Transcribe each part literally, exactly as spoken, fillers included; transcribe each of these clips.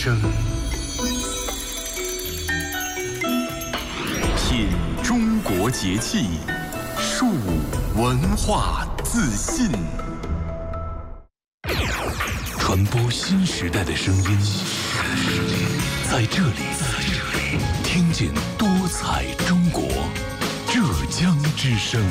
声，品中国节气，树文化自信，传播新时代的声音，在这里，听见多彩中国，浙江之声。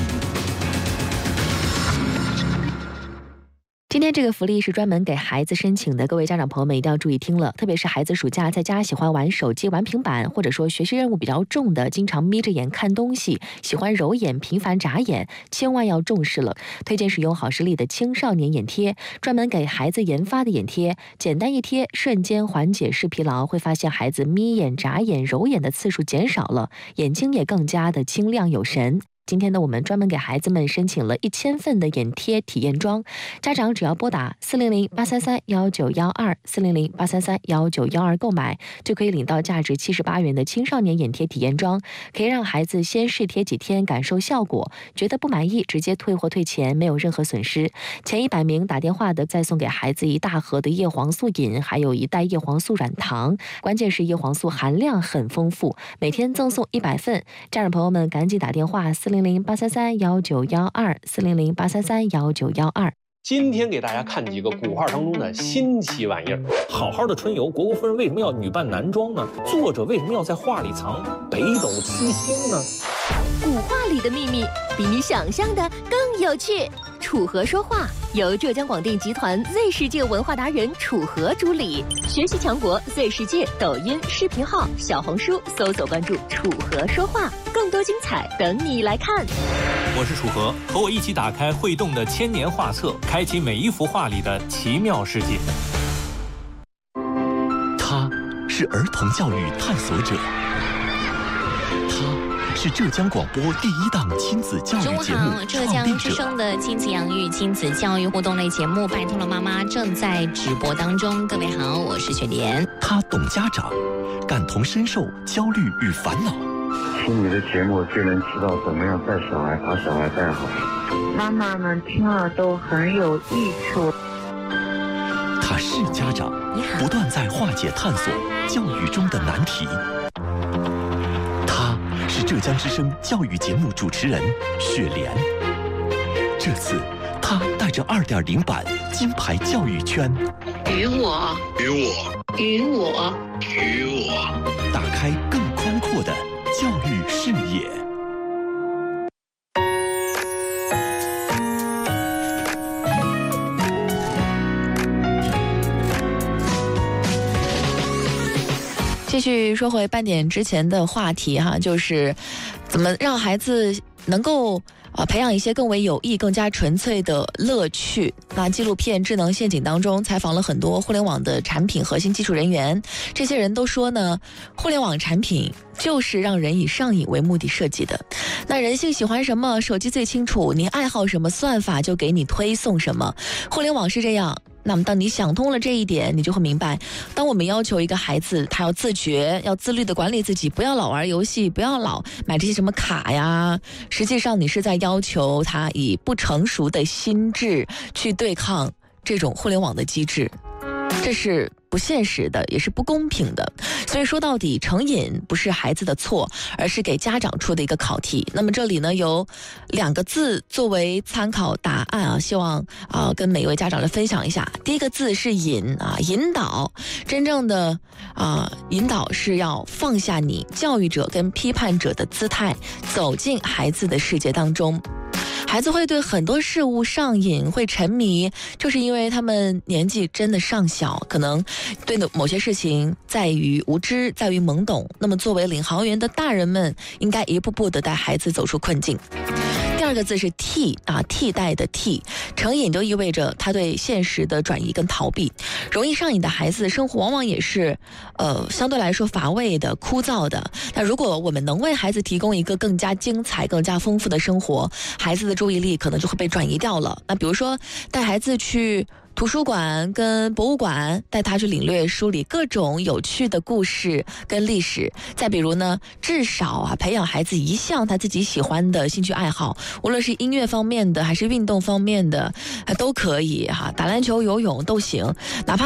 今天这个福利是专门给孩子申请的，各位家长朋友们一定要注意听了，特别是孩子暑假在家喜欢玩手机、玩平板，或者说学习任务比较重的，经常眯着眼看东西，喜欢揉眼、频繁眨眼，千万要重视了。推荐使用好视力的青少年眼贴，专门给孩子研发的眼贴，简单一贴，瞬间缓解视疲劳，会发现孩子眯眼、眨眼、揉眼的次数减少了，眼睛也更加的清亮有神。今天呢，我们专门给孩子们申请了一千份的眼贴体验装，家长只要拨打四零零八三三幺九幺二四零零八三三幺九幺二购买，就可以领到价值七十八元的青少年眼贴体验装，可以让孩子先试贴几天，感受效果，觉得不满意直接退货退钱，没有任何损失。前一百名打电话的再送给孩子一大盒的叶黄素饮，还有一袋叶黄素软糖，关键是叶黄素含量很丰富，每天赠送一百份。家长朋友们赶紧打电话四零零八三三幺九幺二四零零八三三幺九幺二。 今天给大家看几个古画当中的新奇玩意儿。好好的春游，虢国夫人为什么要女扮男装呢？作者为什么要在画里藏北斗七星呢？ 古画里的秘密比你想象的更有趣。楚河说话由浙江广电集团 Z 世界文化达人楚河主理，学习强国 Z 世界抖音视频号、小红书搜索关注楚河说话，更多精彩等你来看。 我是楚河，和我一起打开会动的千年画册，开启每一幅画里的奇妙世界。 他是儿童教育探索者，他是浙江广播第一档亲子教育节目浙江之声的亲子养育、亲子教育互动类节目《拜托了妈妈》正在直播当中。各位好，我是雪莲。 他懂家长，感同身受焦虑与烦恼。 听你的节目就能知道怎么样带小孩，把小孩带好。 妈妈们听了都很有益处。 他是家长，不断在化解探索教育中的难题。他是浙江之声教育节目主持人雪莲。这次他带着 二点零 版金牌教育圈， 与我与我与我与我打开更宽阔的教育视野。 继续说回半点之前的话题哈，就是怎么让孩子能够啊，培养一些更为有益、更加纯粹的乐趣。那纪录片《智能陷阱》当中采访了很多互联网的产品核心技术人员，这些人都说呢，互联网产品就是让人以上瘾为目的设计的。那人性喜欢什么，手机最清楚；你爱好什么，算法就给你推送什么。互联网是这样。那么当你想通了这一点，你就会明白，当我们要求一个孩子他要自觉，要自律的管理自己，不要老玩游戏，不要老买这些什么卡呀，实际上你是在要求他以不成熟的心智去对抗这种互联网的机制，这是不现实的，也是不公平的。所以说到底，成瘾不是孩子的错，而是给家长出的一个考题。那么这里呢，有两个字作为参考答案啊，希望啊跟每一位家长来分享一下。第一个字是引啊，引导。真正的啊引导是要放下你教育者跟批判者的姿态，走进孩子的世界当中。孩子会对很多事物上瘾，会沉迷，就是因为他们年纪真的尚小，可能对某些事情在于无知，在于懵懂。那么作为领航员的大人们，应该一步步的带孩子走出困境。第二个字是替啊，替代的替。成瘾就意味着他对现实的转移跟逃避。容易上瘾的孩子，生活往往也是呃相对来说乏味的、枯燥的。那如果我们能为孩子提供一个更加精彩、更加丰富的生活，孩子的注意力可能就会被转移掉了。那比如说带孩子去图书馆跟博物馆，带他去领略书里各种有趣的故事跟历史。再比如呢，至少啊培养孩子一项他自己喜欢的兴趣爱好，无论是音乐方面的还是运动方面的，都可以哈，打篮球、游泳都行，哪怕